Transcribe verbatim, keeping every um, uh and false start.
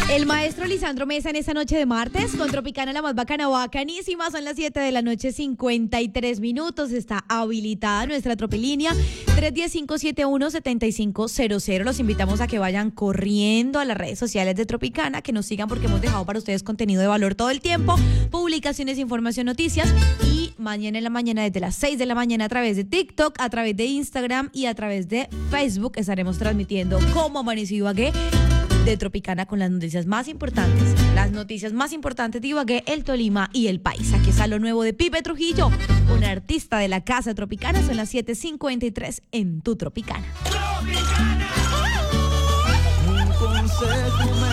El maestro Lisandro Mesa en esta noche de martes con Tropicana, la más bacana, bacanísima. Son las siete de la noche, cincuenta y tres minutos. Está habilitada nuestra tropilínea tres uno cero, cinco siete uno, siete cinco cero cero. Los invitamos a que vayan corriendo a las redes sociales de Tropicana, que nos sigan porque hemos dejado para ustedes contenido de valor todo el tiempo, publicaciones, información, noticias. Y mañana en la mañana, desde las seis de la mañana, a través de TikTok, a través de Instagram y a través de Facebook, estaremos transmitiendo cómo amaneció Ibagué de Tropicana con las noticias más importantes, las noticias más importantes de Ibagué, el Tolima y el país. Aquí está lo nuevo de Pipe Trujillo, un artista de la casa Tropicana. Son las siete cincuenta y tres en tu Tropicana. Tropicana. Un consejo.